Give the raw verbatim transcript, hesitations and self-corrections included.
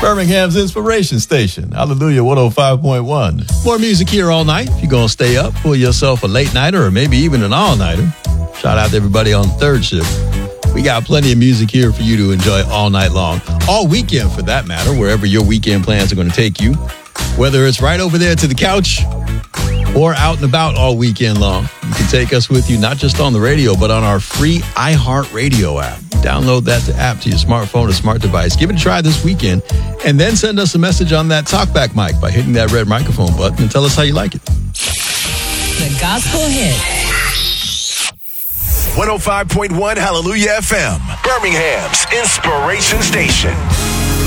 Birmingham's Inspiration Station. Hallelujah, one oh five point one. More music here all night. If you're going to stay up, pull yourself a late nighter or maybe even an all-nighter. Shout out to everybody on third shift. We got plenty of music here for you to enjoy all night long. All weekend, for that matter, wherever your weekend plans are going to take you. Whether it's right over there to the couch or out and about all weekend long, you can take us with you not just on the radio, but on our free iHeartRadio app. Download that app to your smartphone or smart device. Give it a try this weekend, and then send us a message on that talkback mic by hitting that red microphone button and tell us how you like it. The Gospel Hit. one oh five point one Hallelujah F M, Birmingham's Inspiration Station.